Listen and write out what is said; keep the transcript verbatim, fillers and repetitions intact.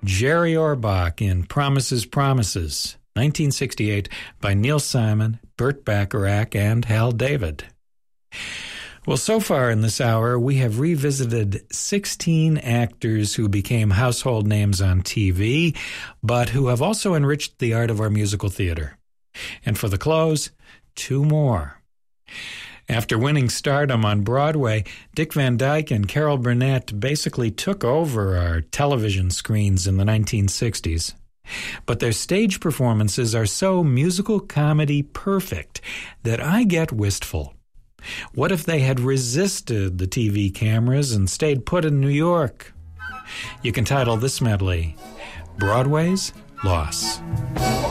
Jerry Orbach in Promises, Promises, nineteen sixty-eight, by Neil Simon, Burt Bacharach, and Hal David. Well, so far in this hour, we have revisited sixteen actors who became household names on T V, but who have also enriched the art of our musical theater. And for the close, two more. After winning stardom on Broadway, Dick Van Dyke and Carol Burnett basically took over our television screens in the nineteen sixties. But their stage performances are so musical comedy perfect that I get wistful. What if they had resisted the T V cameras and stayed put in New York? You can title this medley, Broadway's Loss.